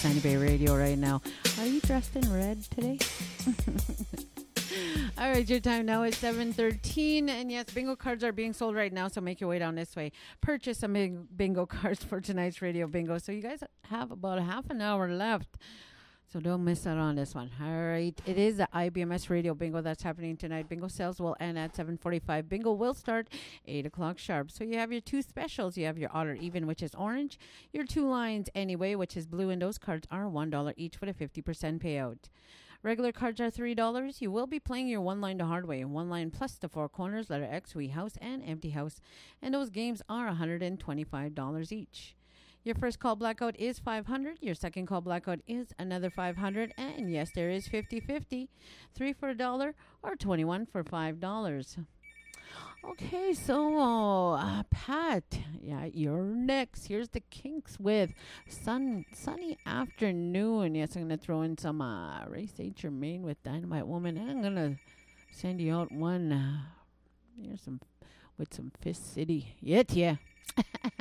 Sunny Bay Radio right now. Are you dressed in red today? All right, your time now is 7:13, and yes, bingo cards are being sold right now, so make your way down this way. Purchase some bingo cards for tonight's radio bingo. So you guys have about half an hour left, so don't miss out on this one. All right, it is the IBMS radio bingo that's happening tonight. Bingo sales will end at 7:45. Bingo will start 8 o'clock sharp. So you have your two specials. You have your odd or even, which is orange, your two lines anyway, which is blue, and those cards are $1 each with a 50% payout. Regular cards are $3. You will be playing your one line the hard way. One line plus the four corners, letter X, wee house, and empty house. And those games are $125 each. Your first call blackout is $500. Your second call blackout is another $500. And yes, there is 50-50. 3 for $1 or 21 for $5. Okay, so Pat, yeah, you're next. Here's the Kinks with Sunny Afternoon. Yes, I'm going to throw in some Ray St. Germain with Dynamite Woman. And I'm going to send you out one, here's some, with some Fist City. Yeah.